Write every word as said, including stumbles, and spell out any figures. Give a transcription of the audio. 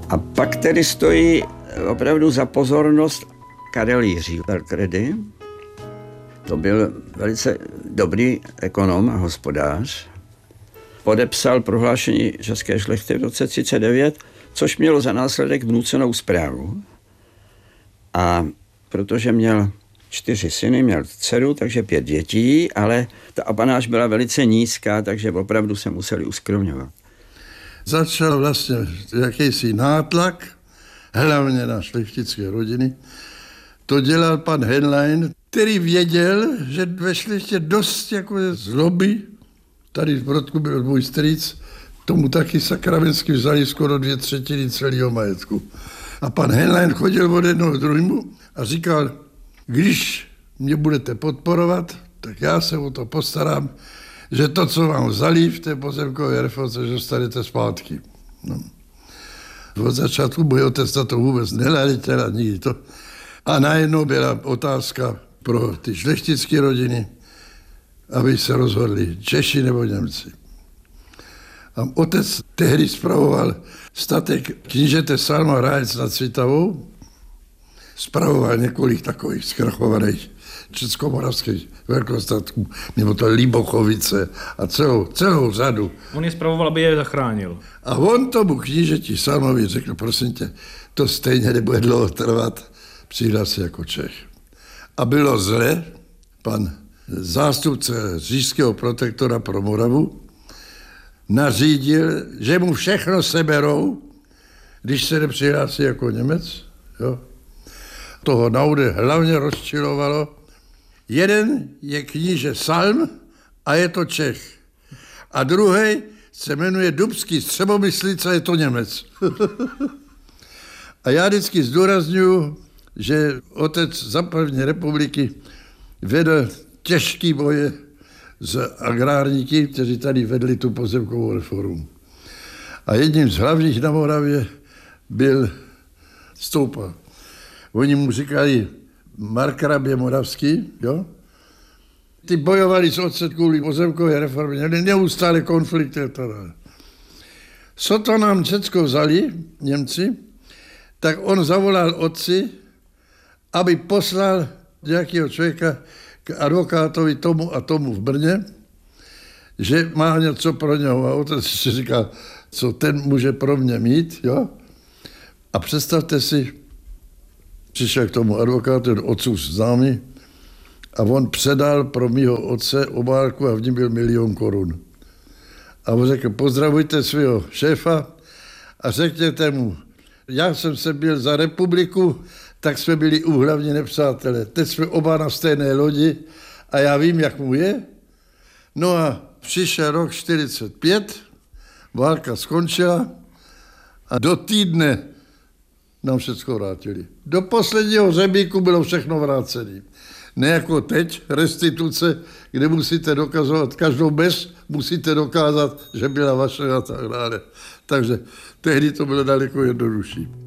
A pak tedy stojí opravdu za pozornost Karel Jiří Velkredy. To byl velice dobrý ekonom a hospodář. Podepsal prohlášení české šlechty v roce třicet devět, což mělo za následek vnucenou správu. A protože měl čtyři syny, měl dceru, takže pět dětí, ale ta apanáž byla velice nízká, takže opravdu se museli uskromňovat. Začal vlastně jakýsi nátlak, hlavně na šlechtické rodiny. To dělal pan Henlein, který věděl, že ve šlechtě dost jako zloby. Tady v Brodku byl můj strýc, tomu taky sakramensky vzali skoro dvě třetiny celého majetku. A pan Henlein chodil od jednoho k druhému a říkal, když mě budete podporovat, tak já se o to postarám, že to, co vám vzali v té pozemkové reformě, že dostanete zpátky. No. Od začátku můj otec na to vůbec neletěl a nikdy to. A najednou byla otázka pro ty šlechtické rodiny, aby se rozhodli Češi nebo Němci. A otec tehdy spravoval statek knížete Salma Rájec nad Svitavou, spravoval několik takových zkrachovaných českomoravských velkostatků, nebo to Líbochovice a celou, celou řadu. On je spravoval, aby je zachránil. A on tomu knížeti Salmovi řekl, prosím tě, to stejně nebude dlouho trvat, přihlásil se jako Čech. A bylo zle, pan zástupce říšského protektora pro Moravu nařídil, že mu všechno seberou, když se nepřihlásí jako Němec. Jo. Toho naude hlavně rozčilovalo. Jeden je kníže Salm a je to Čech. A druhý se jmenuje Dubský Střebomyslic a je to Němec. A já vždycky zdůrazňuji, že otec za první republiky vedl těžký boje s agrárníky, kteří tady vedli tu pozemkovou reformu. A jedním z hlavních na Moravě byl Stoupa. Oni mu říkali Markrabě Moravský, jo? Ty bojovali s otcem kvůli pozemkové reformě, měli neustále konflikty. Co to nám Řecko vzali, Němci, tak on zavolal otci, aby poslal nějakého člověka k advokátovi tomu a tomu v Brně, že má něco pro něho. A otec si říká, co ten může pro mě mít, jo? A představte si, přišel k tomu advokátu, otcův známý, a on předal pro mýho otce obálku a v ní byl milion korun. A on řekl, pozdravujte svého šéfa a řekněte mu, já jsem se byl za republiku, tak jsme byli úhlavní nepřátelé. Teď jsme oba na stejné lodi a já vím, jak mu je. No a přišel rok čtyřicet pět, válka skončila a do týdne nám všechno vrátili. Do posledního řebíku bylo všechno vrácené. Ne jako teď, restituce, kde musíte dokazovat, každou bez musíte dokázat, že byla vaše a tak dále. Takže tehdy to bylo daleko jednodušší.